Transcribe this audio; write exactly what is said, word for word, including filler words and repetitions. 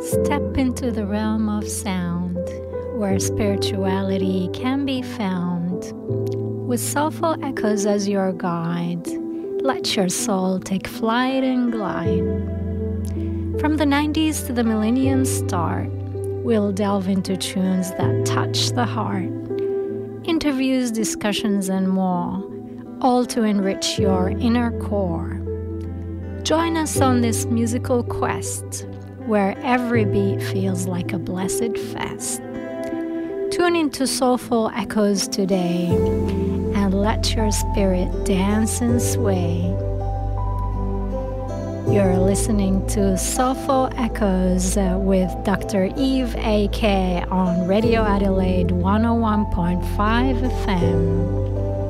Step into the realm of sound, where spirituality can be found. With soulful echoes as your guide, let your soul take flight and glide. From the nineties to the millennium start, we'll delve into tunes that touch the heart. Interviews, discussions, and more, all to enrich your inner core. Join us on this musical quest, where every beat feels like a blessed fest. Tune into soulful echoes today and let your spirit dance and sway. You're listening to Soulful Echoes uh, with Doctor Eve A K on Radio Adelaide one oh one point five F M.